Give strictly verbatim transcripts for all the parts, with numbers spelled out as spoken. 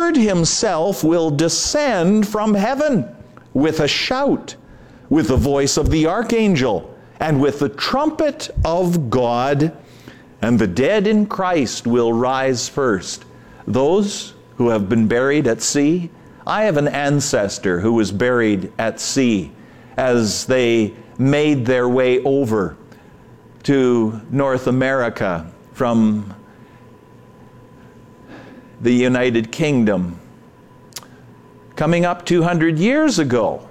Lord himself will descend from heaven with a shout, with the voice of the archangel, and with the trumpet of God, and the dead in Christ will rise first. Those who have been buried at sea, I have an ancestor who was buried at sea as they made their way over to North America from the United Kingdom, coming up two hundred years ago.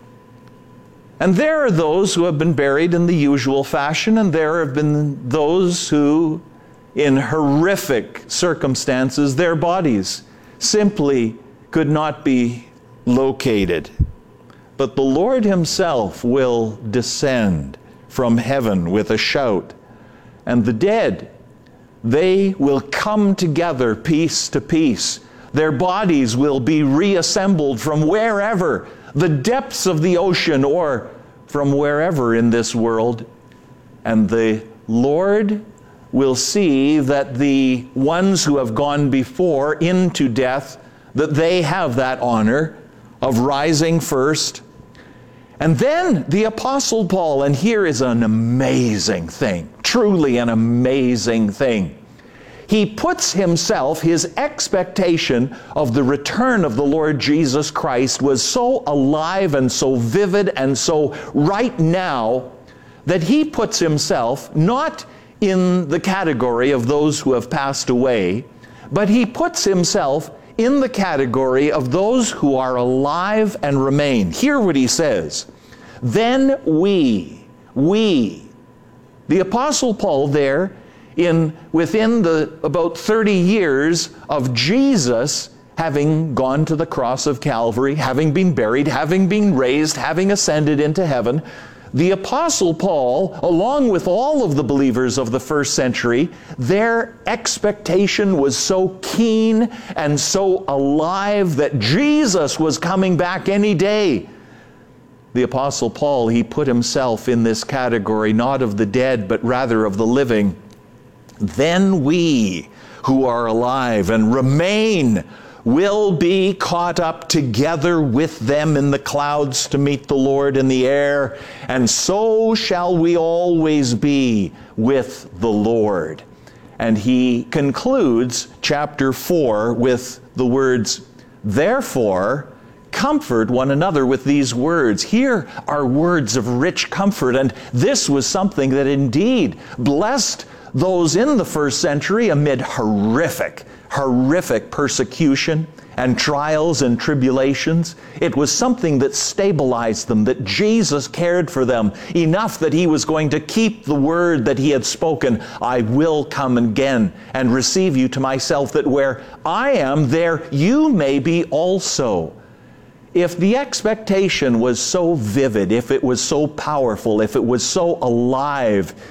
And there are those who have been buried in the usual fashion, and there have been those who, in horrific circumstances, their bodies simply could not be located. But the Lord himself will descend from heaven with a shout, and the dead, they will come together piece to piece. Their bodies will be reassembled from wherever, the depths of the ocean or from wherever in this world. And the Lord will see that the ones who have gone before into death, that they have that honor of rising first. And then the Apostle Paul, and here is an amazing thing, truly an amazing thing. He puts himself, his expectation of the return of the Lord Jesus Christ was so alive and so vivid and so right now that he puts himself not in the category of those who have passed away, but he puts himself in the category of those who are alive and remain. Hear what he says. Then we, we, the Apostle Paul there, in within the about thirty years of Jesus having gone to the cross of Calvary, having been buried, having been raised, having ascended into heaven, the Apostle Paul, along with all of the believers of the first century, their expectation was so keen and so alive that Jesus was coming back any day. The Apostle Paul, he put himself in this category, not of the dead, but rather of the living. Then we who are alive and remain will be caught up together with them in the clouds to meet the Lord in the air, and so shall we always be with the Lord. And he concludes chapter four with the words, therefore, comfort one another with these words. Here are words of rich comfort, and this was something that indeed blessed those in the first century amid horrific, horrific persecution and trials and tribulations. It was something that stabilized them, that Jesus cared for them enough that he was going to keep the word that he had spoken, I will come again and receive you to myself, that where I am, there you may be also. If the expectation was so vivid, if it was so powerful, if it was so alive